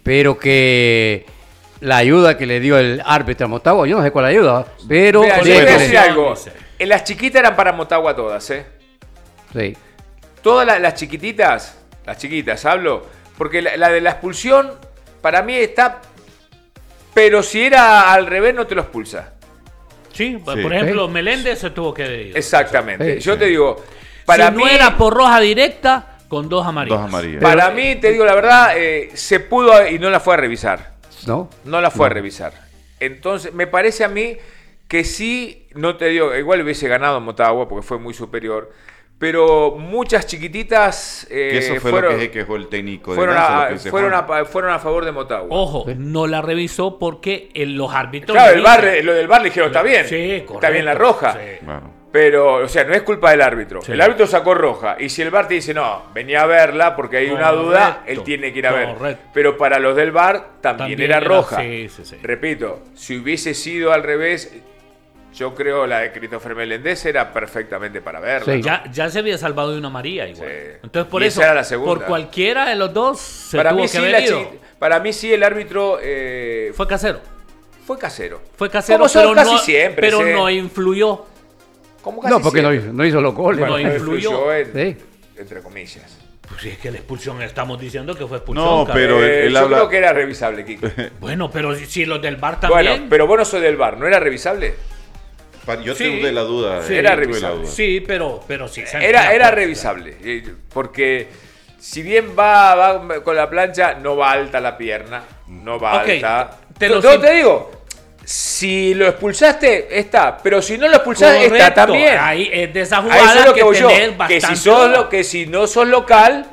pero que la ayuda que le dio el árbitro a Motagua, yo no sé cuál ayuda, pero... Mira, yo voy a decir algo. En las chiquitas eran para Motagua todas, ¿eh? Sí. Todas las chiquititas, hablo, porque la de la expulsión, para mí está... Pero si era al revés, no te lo expulsa. Sí, por ejemplo, Meléndez se tuvo que ir. Exactamente. Sí, Yo te digo, para si mí... no era por roja directa, con 2 amarillas. 2 amarillas. Para mí, te digo la verdad, se pudo y no la fue a revisar. ¿No? No la fue a revisar. Entonces, me parece a mí que sí, no te digo, igual hubiese ganado Motagua porque fue muy superior, pero muchas chiquititas Que eso fue lo que se quejó el técnico de fueron Ganso, a favor de Motagua. Ojo, no la revisó porque los árbitros... Claro, lo del VAR le dijeron, está bien, Sí, está correcto, bien la roja. sí. Bueno. Pero, o sea, no es culpa del árbitro. Sí. El árbitro sacó roja. Y si el VAR te dice, no, venía a verla porque hay una duda, él tiene que ir a ver. Correcto. Pero para los del VAR también era roja. Sí. Repito, si hubiese sido al revés, yo creo la de Christopher Meléndez era perfectamente para verla. Sí. ¿no? Ya se había salvado de una María igual. Sí. Entonces, por Y eso, esa era la segunda. por cualquiera de los dos, se Para tuvo mí, que sí, haber ido. para mí sí el árbitro Fue casero. fue casero. Fue casero, Como son pero, casi no, siempre, pero sí. no influyó. Como casi No, porque siempre. no hizo los goles. Bueno, Bueno, influyó. influyó Sí. entre comillas. Pues si es que la expulsión, estamos diciendo que fue expulsión. No, cabrón. pero él yo habla... creo que era revisable, Kiko. Bueno, pero si los del bar también... Bueno, pero vos no sos del VAR, ¿no era revisable? Yo Sí. tuve la duda. Sí, era tuve la revisable. duda. Sí, pero sí. Era revisable. Porque si bien va con la plancha, no va alta la pierna. No va Ok, alta. te lo Yo sim- te digo, si lo expulsaste, está. Pero si no lo expulsaste, está Correcto, también. ahí es de esa A eso jugada es lo que voy yo. tenés Que bastante si no sos local,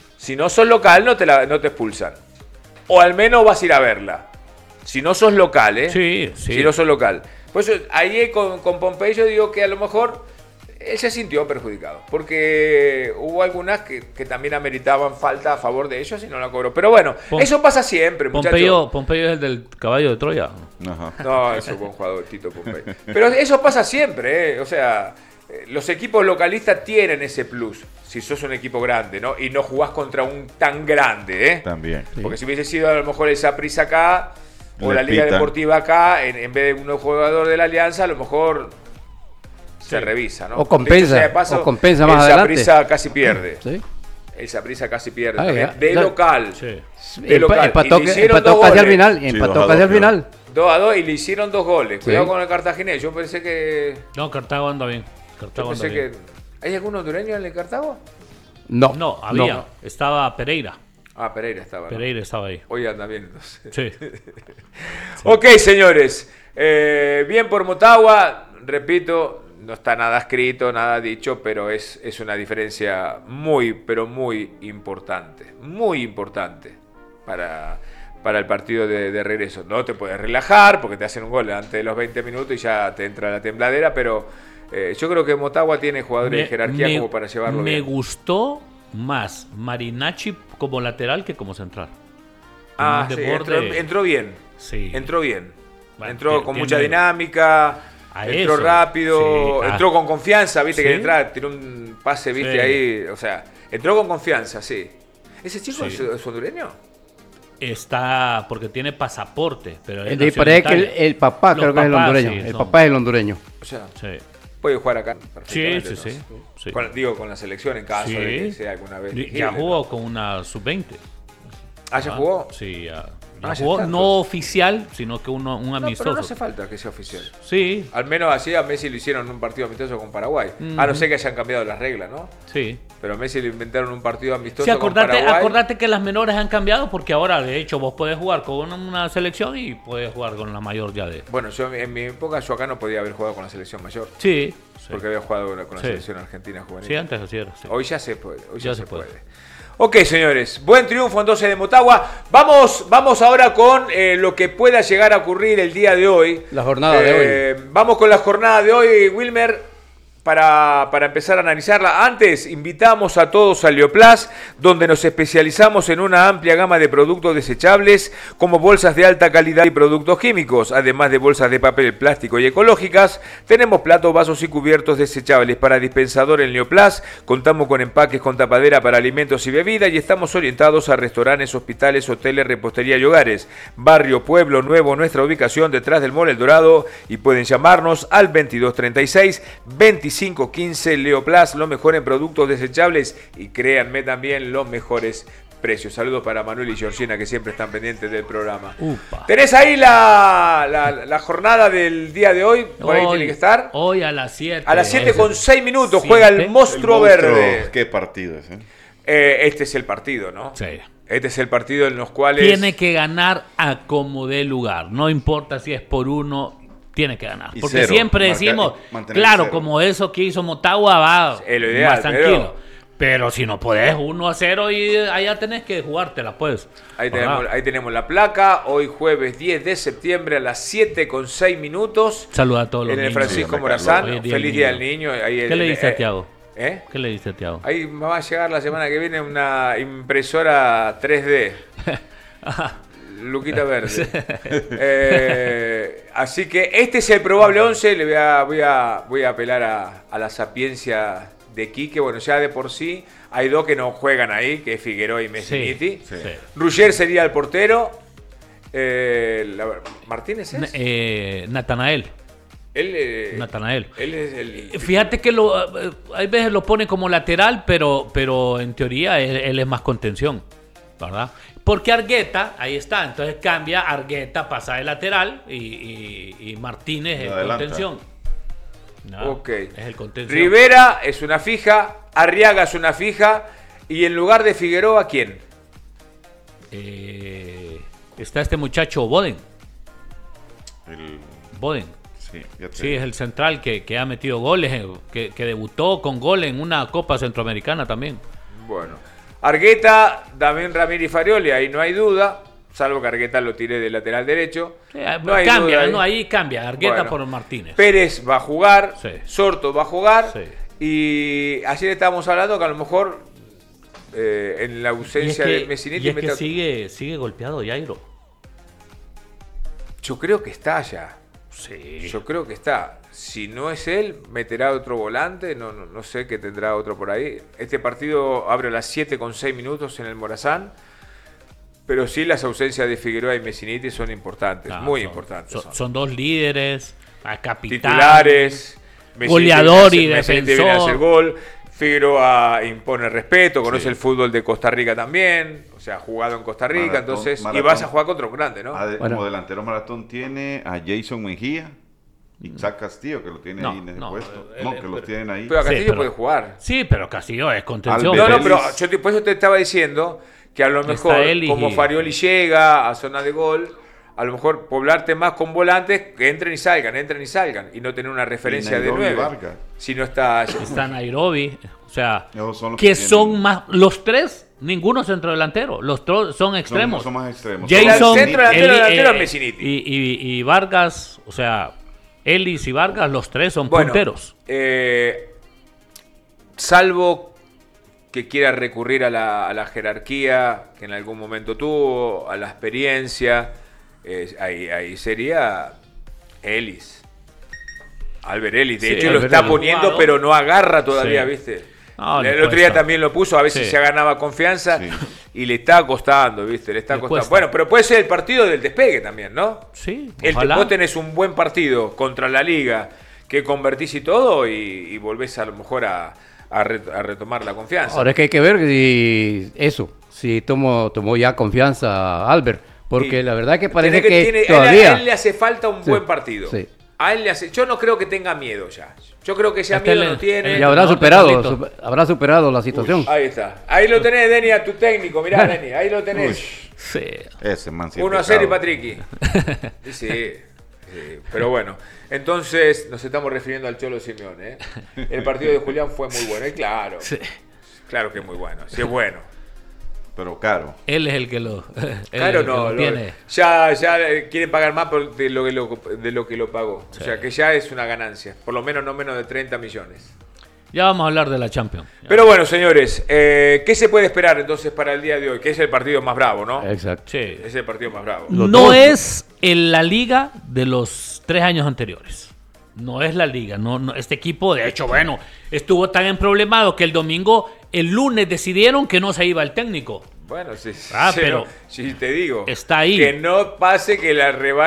no te expulsan. O al menos vas a ir a verla. Si no sos local, ¿eh? Sí. Si no sos local. Por eso, ahí con Pompey yo digo que a lo mejor él se sintió perjudicado. Porque hubo algunas que también ameritaban falta a favor de ellos y no la cobró. Pero bueno, eso pasa siempre, muchachos. Pompeyo es el del caballo de Troya. Ajá. No, eso es buen jugador, Tito Pompey. Pero eso pasa siempre, ¿eh? O sea, los equipos localistas tienen ese plus. Si sos un equipo grande, ¿no? Y no jugás contra un tan grande, ¿eh? También. Porque si hubiese sido a lo mejor el Saprissa acá o Le la Liga pitan. Deportiva acá, en vez de un jugador de la Alianza, a lo mejor se revisa, ¿no? O compensa, Dicho sea de paso, o compensa más el adelante. Saprissa casi pierde. Sí. El Saprissa casi pierde. Ah, también. ya. De Ya. local. Sí. De local. Empató, Y le hicieron empató dos casi al goles. final. Sí, Empató 2-2, casi al creo. final. 2-2 y le hicieron 2 goles. Cuidado Sí. con el Cartaginés. Yo pensé que... No, Cartago anda bien. Yo Cartago anda pensé bien. que... ¿Hay algún hondureño en el Cartago? No. No, había. Estaba Pereira. Ah, Pereira estaba. ¿no? Pereira estaba ahí. Hoy anda bien entonces. Sí. Ok, señores. Bien por Motagua. Repito, no está nada escrito, nada dicho, pero es una diferencia muy, pero muy importante. Muy importante para el partido de regreso. No te puedes relajar porque te hacen un gol antes de los 20 minutos y ya te entra la tembladera, pero yo creo que Motagua tiene jugadores de jerarquía como para llevarlo me bien. gustó más Marinacci como lateral que como central. Ah, De sí, borde. entró bien. Sí. Entró bien. Bueno, Entró con tiene- mucha dinámica. A Entró eso, rápido. sí, Entró con confianza, viste sí. que entra, tiró un pase, viste Sí. ahí. O sea, entró con confianza, sí. ¿Ese chico Sí. es hondureño? Está porque tiene pasaporte, pero él Y nació en parece que Italia. el papá Los creo que es el papás, hondureño. sí, El son- papá es el hondureño. O sea, Sí. puede jugar acá Sí, perfectamente. sí, sí, entonces. sí. Con la selección en caso Sí. de que sea alguna vez. Ya elegible, jugó ¿no? con una sub-20. Ah, ¿ya jugó? Sí, ya Ah, ya jugó, está, no entonces. oficial, sino que un No, pero amistoso. no hace falta que sea oficial. Sí, Al menos así a Messi lo hicieron en un partido amistoso con Paraguay. A no ser que hayan cambiado las reglas, ¿no? sí. Pero a Messi le inventaron un partido amistoso Sí, con Paraguay. acordate que las menores han cambiado porque ahora, de hecho, vos podés jugar con una selección y podés jugar con la mayor ya de... Bueno, yo en mi época yo acá no podía haber jugado con la selección mayor. Sí, sí. Porque había jugado con la Sí. selección argentina juvenil. Sí, antes así era. Sí. Hoy ya se puede. Hoy ya, Ya se se puede. puede. Ok, señores. Buen triunfo entonces de Motagua. Vamos ahora con lo que pueda llegar a ocurrir el día de hoy. La jornada de hoy. Vamos con la jornada de hoy, Wilmer. para empezar a analizarla. Antes, invitamos a todos a Leoplas, donde nos especializamos en una amplia gama de productos desechables, como bolsas de alta calidad y productos químicos, además de bolsas de papel, plástico y ecológicas. Tenemos platos, vasos y cubiertos desechables para dispensador en Leoplas. Contamos con empaques con tapadera para alimentos y bebidas y estamos orientados a restaurantes, hospitales, hoteles, repostería y hogares. Barrio Pueblo Nuevo, nuestra ubicación detrás del Mall El Dorado, y pueden llamarnos al 2236 2515. Leoplas, lo mejor en productos desechables y créanme también los mejores precios. Saludos para Manuel y Georgina, que siempre están pendientes del programa. Upa. ¿Tenés ahí la jornada del día de hoy? Por ahí tiene que estar. Hoy a las 7. A las 7 con 6 minutos 7. juega el Monstruo Verde. Qué partido es, Este es el partido, ¿no? Sí. Este es el partido en los cuales... Tiene que ganar a como dé lugar. No importa si es por uno, tiene que ganar. Y Porque cero, siempre decimos, mantener claro, cero. como eso que hizo Motagua va Es lo ideal, más tranquilo. Pero si no podés 1-0 y allá tenés que jugártela, pues. Ahí tenemos la placa. Hoy jueves 10 de septiembre a las 7 con 6 minutos. Saluda a todos los En el niños. Francisco Sí, Morazán. Hoy es día Feliz del Día del niño. Niño. Ahí ¿Qué le dice a Tiago? ¿Eh? ¿Qué le dice a Tiago? Ahí me va a llegar la semana que viene una impresora 3D. Luquita Verde. Así que este es el probable 11. Le voy a apelar a la sapiencia de Quique. Bueno, ya de por sí hay dos que no juegan ahí, que es Figueroa y Messiniti. Sí. Ruggier sería el portero. ¿Martínez es? Natanael. Natanael es el... Fíjate que hay veces lo pone como lateral, pero en teoría él es más contención, ¿verdad? Porque Argueta, ahí está, entonces cambia, Argueta pasa de lateral y Martínez es Adelanta. contención. No, Ok. es el contención. Rivera es una fija, Arriaga es una fija, y en lugar de Figueroa, ¿quién? Está este muchacho Boden. Boden. Sí, ya te Sí, es el central que ha metido goles, que debutó con gol en una Copa Centroamericana también. Bueno, Argueta, Damián Ramírez y Farioli, ahí no hay duda, salvo que Argueta lo tire de lateral derecho. Sí, No hay cambia, duda ahí cambia, Argueta Bueno, por Martínez. Pérez va a jugar, Sí. Sorto va a jugar, Sí. y ayer estábamos hablando que a lo mejor en la ausencia de Messiniti... y es que sigue golpeado Jairo. Yo creo que está ya. Sí. Yo creo que está. Si no es él, meterá otro volante. No sé qué tendrá otro por ahí. Este partido abre a las 7 con 6 minutos en el Morazán. Pero sí, las ausencias de Figueroa y Messiniti son importantes. Claro, muy son- importantes. Son dos líderes, capitán, Titulares. Messiniti goleador y Messiniti viene a defensor. hacer gol. Figueroa impone respeto. Conoce Sí. el fútbol de Costa Rica también. O sea, ha jugado en Costa Rica. Maratón, Entonces, y maratón. vas a jugar contra un grande, ¿no? Bueno. Como delantero maratón tiene a Jason Mejía y Isaac Castillo, que lo tiene No, ahí en ese no, puesto. él- No, él- que los tienen ahí. Pero a Sí, Castillo pero- puede jugar. Sí, pero Castillo es contención. Alves. No, pero Vélez. por eso te estaba diciendo que a lo Está mejor, él y- como Farioli llega a zona de gol, a lo mejor poblarte más con volantes que entren y salgan, y no tener una referencia de Nairobi 9. Vargas. Si no está... Está Nairobi, o sea, Esos son los que que son tienen- más, los tres, ninguno centrodelantero, los tres son extremos. Son más extremos. Jason, El centro delantero Eli- delantero es Messiniti. y Vargas, o sea, Ellis y Vargas, los tres son Bueno, punteros. Salvo que quiera recurrir a la jerarquía que en algún momento tuvo, a la experiencia, ahí sería Ellis. Albert Ellis. De Sí, hecho, lo Albert está Ellis. poniendo, Jugado. pero no agarra todavía, Sí. ¿viste? No, le el otro día cuesta. también lo puso, a veces Sí. ya ganaba confianza Sí. y le está costando, ¿viste? Le está Le costando. cuesta. Bueno, pero puede ser el partido del despegue también, ¿no? Sí, Vos tenés un buen partido contra la Liga que convertís y todo y volvés a lo mejor a retomar la confianza. Ahora es que hay que ver si tomó ya confianza Albert, porque Y la verdad que parece tenés que tiene- todavía... a él le hace falta un Sí, buen partido. sí. A él le hace, yo no creo que tenga miedo ya. Yo creo que ya Este miedo le- no tiene. Y habrá No, superado, Carlito. habrá superado la situación. Ahí está. Ahí lo tenés, Deni, a tu técnico. Mirá, Deni, ahí lo tenés. Sí. Ese man sí 1-0 y pecado. Patricky. Sí, pero bueno. Entonces nos estamos refiriendo al Cholo Simeone. El partido de Julián fue muy bueno. Y claro, Sí. claro que es muy bueno. Sí es bueno. pero caro. Él es el que lo, Claro, no, tiene. ya quieren pagar más de lo que lo pagó. O sea que ya es una ganancia, por lo menos no menos de 30 millones. Ya vamos a hablar de la Champions. Pero bueno, señores, ¿qué se puede esperar entonces para el día de hoy? Que es el partido más bravo, ¿no? Exacto. Sí. Es el partido más bravo. Los No dos. es en la liga de los 3 años anteriores. No es la liga. No, este equipo, de hecho, bueno, estuvo tan emproblemado que el lunes decidieron que no se iba el técnico. Bueno, sí, Pero sí, te digo. está ahí. Que no pase que la revancha